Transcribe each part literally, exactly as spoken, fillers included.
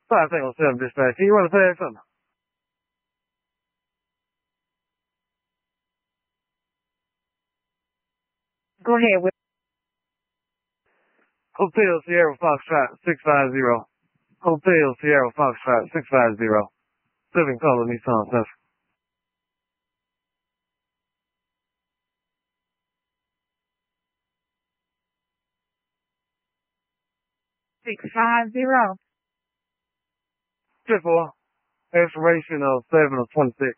five Tango seven dispatch. You want to say something? Go ahead with Hotel Sierra Foxtrot six five zero. Hotel Sierra Foxtrot six five zero. Living Color Nissan Central. six five zero. Just for expiration of seven of twenty-six.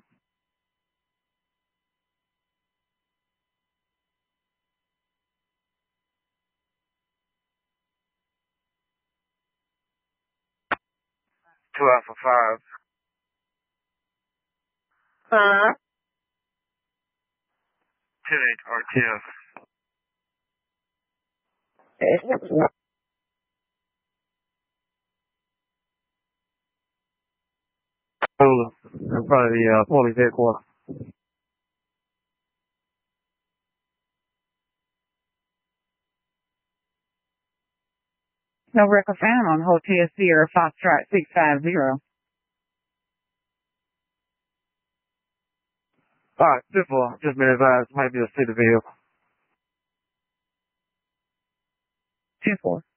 Two Alpha five. Uh. ten eight R T F. Probably the uh, police headquarters. No record found on Hotel Sierra Foxtrot six five zero. Alright, just for, just been advised, might be a city vehicle. ten four.